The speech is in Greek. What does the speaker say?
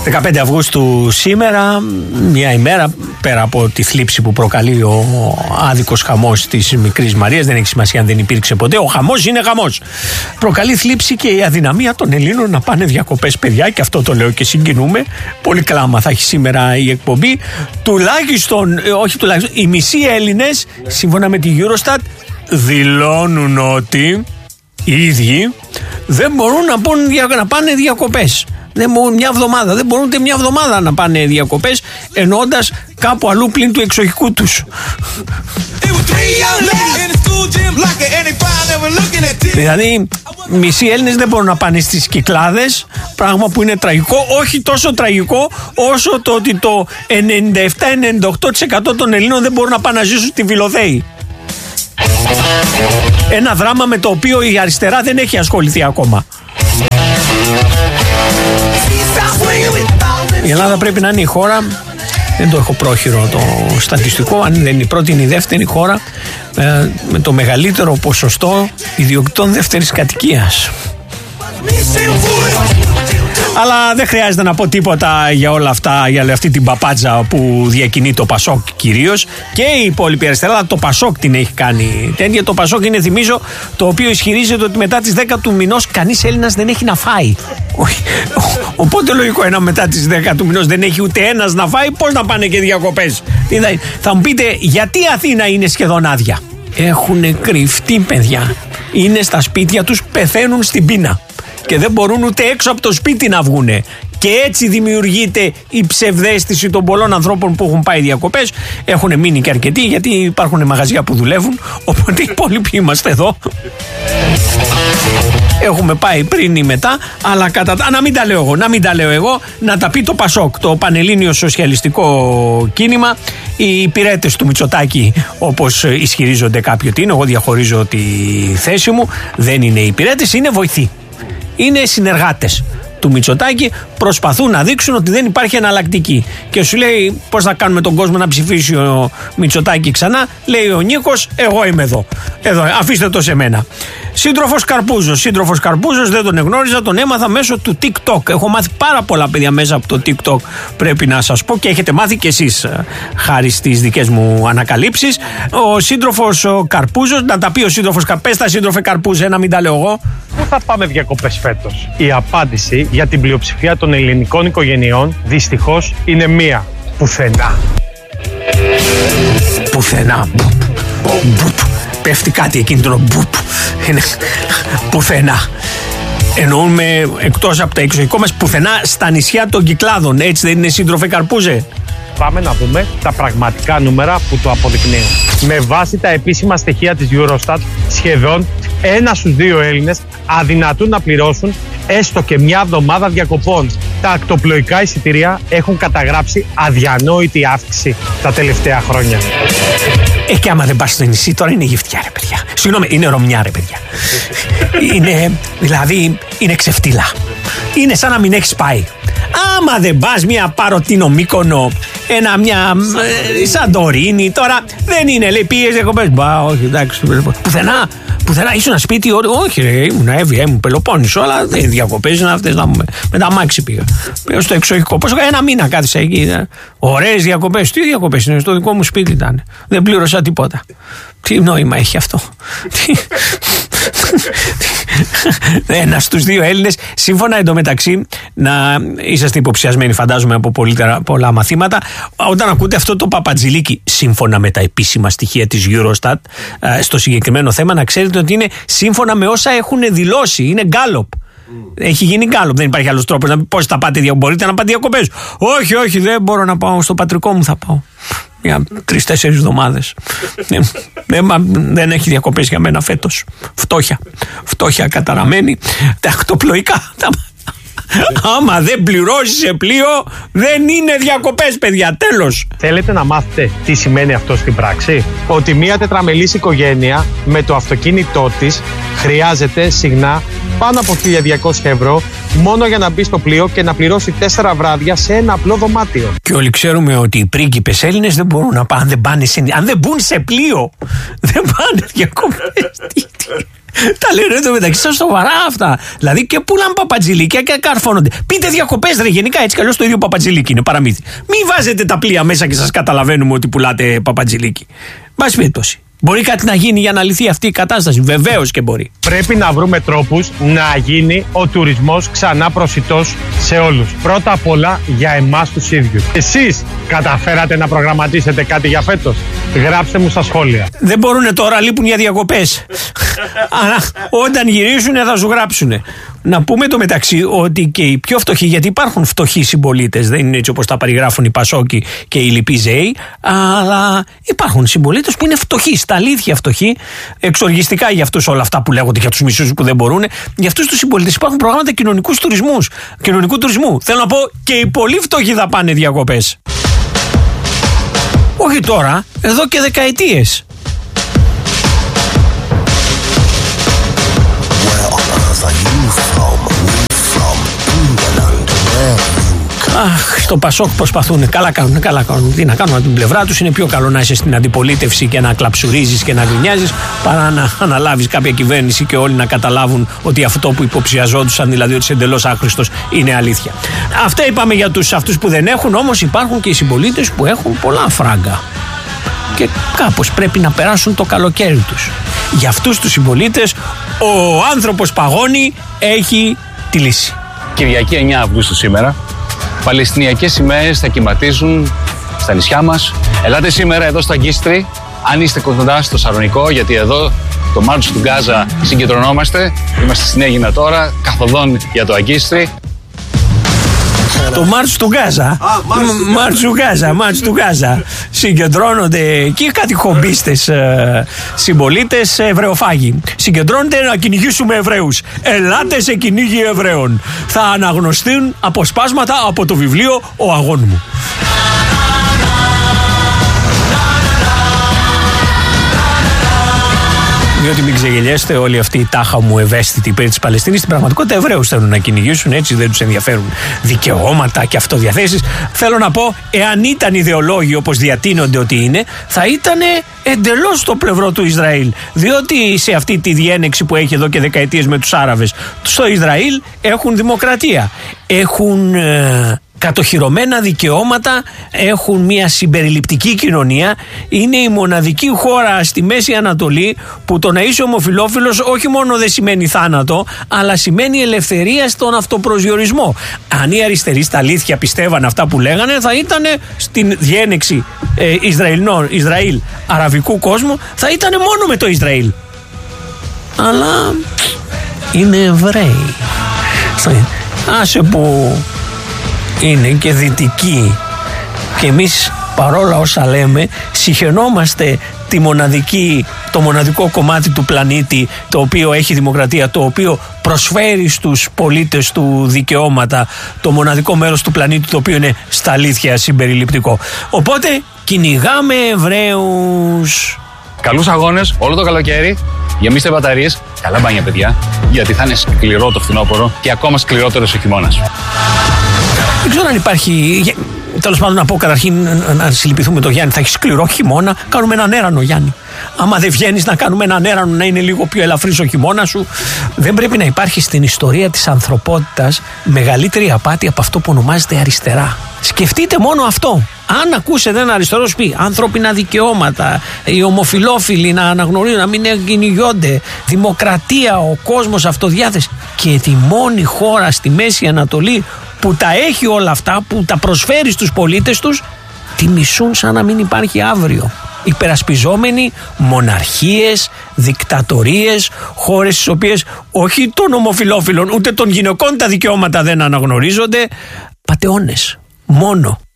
15 Αυγούστου σήμερα, μια ημέρα πέρα από τη θλίψη που προκαλεί ο άδικος χαμός της μικρής Μαρίας, δεν έχει σημασία αν δεν υπήρξε ποτέ, ο χαμός είναι χαμός. Προκαλεί θλίψη και η αδυναμία των Ελλήνων να πάνε διακοπές, παιδιά, και αυτό το λέω και συγκινούμε. Πολύ κλάμα θα έχει σήμερα η εκπομπή. Τουλάχιστον, οι μισοί Έλληνες, σύμφωνα με τη Eurostat, δηλώνουν ότι οι ίδιοι δεν μπορούν να πάνε διακοπές. Δεν μπορούν μια εβδομάδα, δεν μπορούν ούτε μια εβδομάδα να πάνε διακοπές, εννοώντας κάπου αλλού πλην του εξοχικού τους. Δηλαδή, μισοί Έλληνες δεν μπορούν να πάνε στις Κυκλάδες, πράγμα που είναι τραγικό, όχι τόσο τραγικό όσο το ότι το 97-98% των Ελλήνων δεν μπορούν να πάνε να ζήσουν στη Βιλοδέη. Ένα δράμα με το οποίο η αριστερά δεν έχει ασχοληθεί ακόμα. Η Ελλάδα πρέπει να είναι η χώρα, δεν το έχω πρόχειρο το στατιστικό, αν δεν είναι η πρώτη είναι η δεύτερη χώρα με το μεγαλύτερο ποσοστό ιδιοκτητών δεύτερης κατοικίας. Αλλά δεν χρειάζεται να πω τίποτα για όλα αυτά, για αυτή την παπάτζα που διακινεί το Πασόκ κυρίως και η υπόλοιπη αριστερά. Αλλά το Πασόκ την έχει κάνει τέτοια. Το Πασόκ είναι, θυμίζω, το οποίο ισχυρίζεται ότι μετά τις 10 του μηνός κανείς Έλληνας δεν έχει να φάει. Οπότε λογικό, ένα μετά τις 10 του μηνός δεν έχει ούτε ένας να φάει, πώς να πάνε και διακοπές? Θα μου πείτε, γιατί η Αθήνα είναι σχεδόν άδεια? Έχουνε κρυφτεί, παιδιά. Είναι στα σπίτια τους, πεθαίνουν στην πείνα και δεν μπορούν ούτε έξω από το σπίτι να βγουνε. Και έτσι δημιουργείται η ψευδαίσθηση των πολλών ανθρώπων που έχουν πάει διακοπές. Έχουν μείνει και αρκετοί, γιατί υπάρχουν μαγαζιά που δουλεύουν. Οπότε οι υπόλοιποι είμαστε εδώ. Έχουμε πάει πριν ή μετά, αλλά να μην τα λέω εγώ, να τα πει το Πασόκ, το Πανελλήνιο Σοσιαλιστικό Κίνημα, οι υπηρέτες του Μητσοτάκη, όπως ισχυρίζονται κάποιοι ότι είναι. Εγώ διαχωρίζω τη θέση μου. Δεν είναι υπηρέτες, είναι βοηθοί. Είναι συνεργάτες του Μητσοτάκη, προσπαθούν να δείξουν ότι δεν υπάρχει εναλλακτική. Και σου λέει, πώς θα κάνουμε τον κόσμο να ψηφίσει ο Μητσοτάκη ξανά? Λέει ο Νίκος, εγώ είμαι εδώ, αφήστε το σε μένα. Σύντροφος Καρπούζος, δεν τον εγνώριζα, τον έμαθα μέσω του TikTok. Έχω μάθει πάρα πολλά, παιδιά, μέσα από το TikTok, πρέπει να σας πω, και έχετε μάθει κι εσείς χάρη στις δικές μου ανακαλύψεις. Ο σύντροφος Καρπούζος, να τα πει ο σύντροφος Καρπούζος, τα σύντροφε Καρπούζε, να μην τα λέω εγώ. Πού θα πάμε διακοπές φέτος? Η απάντηση για την πλειοψηφία των ελληνικών οικογενειών δυστυχώς είναι μία: πουθενά. Πουθενά. Πέφτει κάτι εκείνο, είναι πουθενά. Εννοούμε εκτός από τα εξοχικό μας, πουθενά στα νησιά των Κυκλάδων. Έτσι δεν είναι, σύντροφε Καρπούζε? Πάμε να δούμε τα πραγματικά νούμερα που το αποδεικνύουν. Με βάση τα επίσημα στοιχεία της Eurostat, σχεδόν 1 στους 2 Έλληνες αδυνατούν να πληρώσουν έστω και μια εβδομάδα διακοπών. Τα ακτοπλοϊκά εισιτήρια έχουν καταγράψει αδιανόητη αύξηση τα τελευταία χρόνια. Και άμα δεν πας στο νησί, τώρα είναι γυφτιά, ρε παιδιά. Συγγνώμη, είναι ρομιά, ρε παιδιά. Είναι ξεφτύλα. Είναι σαν να μην έχεις πάει. Άμα δεν πας μια Παροτίνο, Μύκονο, μια Σαντορίνη, τώρα δεν είναι, λέει, πήγες διακοπές. Μπα, όχι, εντάξει. Πουθενά, ήσουν ένα σπίτι, όχι, ρε, ήμουν Εύβοια, ήμουν Πελοπόννησο, αλλά δεν διακοπές είναι αυτές. Με τα αμάξι πήγα στο εξοχικό. Πόσο, 1 μήνα κάθισα εκεί. Ωραίες διακοπές. Τι διακοπές είναι? Στο δικό μου σπίτι ήταν. Δεν πλήρωσα τίποτα. Τι νόημα έχει αυτό? Ένας στους 2 Έλληνες, σύμφωνα εντωμεταξύ, να είσαστε υποψιασμένοι, φαντάζομαι, από πολλά μαθήματα, όταν ακούτε αυτό το παπατζηλίκι, σύμφωνα με τα επίσημα στοιχεία της Eurostat, στο συγκεκριμένο θέμα, να ξέρετε ότι είναι σύμφωνα με όσα έχουν δηλώσει. Είναι γκάλοπ. Έχει γίνει γκάλοπ. Δεν υπάρχει άλλος τρόπος να πει πώς θα πάτε. Μπορείτε να πάτε διακοπές? Όχι, δεν μπορώ να πάω. Στο πατρικό μου θα πάω. Για 3-4 εβδομάδες. Δεν έχει διακοπές για μένα φέτος. Φτώχεια καταραμένη. Τα ακτοπλοϊκά. Άμα δεν πληρώσεις σε πλοίο, δεν είναι διακοπές, παιδιά. Τέλος. Θέλετε να μάθετε τι σημαίνει αυτό στην πράξη? Ότι μια τετραμελής οικογένεια με το αυτοκίνητό της χρειάζεται συχνά πάνω από 1.200 ευρώ μόνο για να μπει στο πλοίο και να πληρώσει 4 βράδια σε ένα απλό δωμάτιο. Και όλοι ξέρουμε ότι οι πρίγκιπες Έλληνες δεν μπορούν να πάνε, αν δεν μπουν σε πλοίο, δεν πάνε διακοπές. Τα λένε εδώ μεταξύ σας σοβαρά αυτά. Δηλαδή και πουλάνε παπατζηλίκια και καρφώνονται. Πείτε διακοπές, ρε, γενικά έτσι κι αλλιώς το ίδιο παπατζηλίκι είναι, παραμύθι. Μην βάζετε τα πλοία μέσα και σας καταλαβαίνουμε ότι πουλάτε παπατζηλίκι. Μπας περιπτώσει. Μπορεί κάτι να γίνει για να λυθεί αυτή η κατάσταση? Βεβαίως και μπορεί. Πρέπει να βρούμε τρόπους να γίνει ο τουρισμός ξανά προσιτός σε όλους. Πρώτα απ' όλα για εμάς τους ίδιους. Εσείς καταφέρατε να προγραμματίσετε κάτι για φέτος? Γράψτε μου στα σχόλια. Δεν μπορούνε τώρα, λείπουν για διακοπές. Αλλά όταν γυρίσουν θα σου γράψουν. Να πούμε το μεταξύ ότι και οι πιο φτωχοί, γιατί υπάρχουν φτωχοί συμπολίτες, δεν είναι έτσι όπως τα περιγράφουν οι Πασόκοι και οι λοιποί Ζέοι, αλλά υπάρχουν συμπολίτες που είναι φτωχοί, στα αλήθεια φτωχοί, εξοργιστικά για αυτούς όλα αυτά που λέγονται για τους μισούς που δεν μπορούν. Για αυτούς τους συμπολίτες υπάρχουν προγράμματα κοινωνικού τουρισμού. Θέλω να πω και οι πολύ φτωχοί θα πάνε διακοπές. Όχι τώρα, εδώ και δεκαετίες. Αχ, στο Πασόκ προσπαθούν. Καλά κάνουν. Τι να κάνουν από την πλευρά τους. Είναι πιο καλό να είσαι στην αντιπολίτευση και να κλαψουρίζεις και να γκρινιάζεις παρά να αναλάβεις κάποια κυβέρνηση και όλοι να καταλάβουν ότι αυτό που υποψιαζόντουσαν, δηλαδή ότι είσαι εντελώς άχρηστος, είναι αλήθεια. Αυτά είπαμε για αυτούς που δεν έχουν, όμως υπάρχουν και οι συμπολίτες που έχουν πολλά φράγκα. Και κάπως πρέπει να περάσουν το καλοκαίρι τους. Για αυτούς τους συμπολίτες ο άνθρωπος Παγώνη έχει τη λύση. Κυριακή 9 Αυγούστου σήμερα, Παλαιστινιακές σημαίες θα κυματίζουν στα νησιά μας. Ελάτε σήμερα εδώ στο Αγκίστρι, αν είστε κοντά στο Σαλονικό, γιατί εδώ το Μάρτσο του Γκάζα συγκεντρωνόμαστε. Είμαστε στην Αίγινα τώρα, καθοδόν για το Αγκίστρι. Το Μάρτσο του Γκάζα. Μάρτσο του Γκάζα. Συγκεντρώνονται εκεί κάτι χομπίστες συμπολίτες εβραιοφάγοι. Συγκεντρώνονται να κυνηγήσουμε Εβραίους. Ελάτε σε κυνήγι Εβραίων. Θα αναγνωστούν αποσπάσματα από το βιβλίο «Ο αγών μου». Διότι μην ξεγελιέστε, όλοι αυτοί οι τάχα μου ευαίσθητοι υπέρ της Παλαιστίνης στην πραγματικότητα Εβραίους θέλουν να κυνηγήσουν, έτσι δεν τους ενδιαφέρουν δικαιώματα και αυτοδιαθέσεις. Θέλω να πω, εάν ήταν ιδεολόγοι όπως διατείνονται ότι είναι, θα ήταν εντελώς στο πλευρό του Ισραήλ. Διότι σε αυτή τη διένεξη που έχει εδώ και δεκαετίες με τους Άραβες, στο Ισραήλ έχουν δημοκρατία, έχουν κατοχυρωμένα δικαιώματα, έχουν μια συμπεριληπτική κοινωνία. Είναι η μοναδική χώρα στη Μέση Ανατολή που το να είσαι ομοφυλόφιλος όχι μόνο δεν σημαίνει θάνατο, αλλά σημαίνει ελευθερία στον αυτοπροσδιορισμό. Αν οι αριστεροί στα αλήθεια πιστεύαν αυτά που λέγανε, θα ήταν στην διένεξη Ισραήλ-αραβικού κόσμου, θα ήταν μόνο με το Ισραήλ. Αλλά είναι Εβραίοι. Άσε που είναι και δυτικοί και εμείς παρόλα όσα λέμε συχαινόμαστε το μοναδικό κομμάτι του πλανήτη το οποίο έχει δημοκρατία, το οποίο προσφέρει στους πολίτες του δικαιώματα, το μοναδικό μέρος του πλανήτη το οποίο είναι στα αλήθεια συμπεριληπτικό. Οπότε κυνηγάμε Εβραίους. Καλούς αγώνες όλο το καλοκαίρι. Γεμίστε μπαταρίες. Καλά μπάνια, παιδιά. Γιατί θα είναι σκληρό το φθινόπωρο και ακόμα σκληρότερος ο χειμώνας. Δεν ξέρω αν υπάρχει. Τέλος πάντων, να πω καταρχήν να συλληπιθούμε το Γιάννη. Θα έχει σκληρό χειμώνα. Κάνουμε έναν έρανο, Γιάννη. Άμα δεν βγαίνεις να κάνουμε έναν έρανο, να είναι λίγο πιο ελαφρύς ο χειμώνα σου. Δεν πρέπει να υπάρχει στην ιστορία της ανθρωπότητας μεγαλύτερη απάτη από αυτό που ονομάζεται αριστερά. Σκεφτείτε μόνο αυτό. Αν ακούσετε ένα αριστερό σου πει ανθρώπινα δικαιώματα, οι ομοφυλόφιλοι να αναγνωρίζουν, να μην κυνηγιόνται, δημοκρατία, ο κόσμος, αυτοδιάθεση, και τη μόνη χώρα στη Μέση Ανατολή που τα έχει όλα αυτά, που τα προσφέρει στους πολίτες τους, τη μισούν σαν να μην υπάρχει αύριο. Υπερασπιζόμενοι μοναρχίες, δικτατορίες, χώρες στις οποίες όχι των ομοφυλόφιλων ούτε των γυναικών τα δικαιώματα δεν αναγνωρίζονται, πατεώνες μόνο.